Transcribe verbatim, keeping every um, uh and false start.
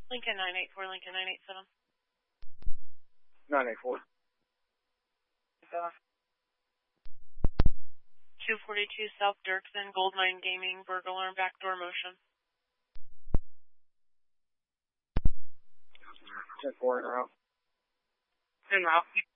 Lincoln nine eight four, Lincoln nine eight seven. nine eight four. two forty-two South Dirksen, Goldmine Gaming, burglar alarm, backdoor motion. ten four in route. En route.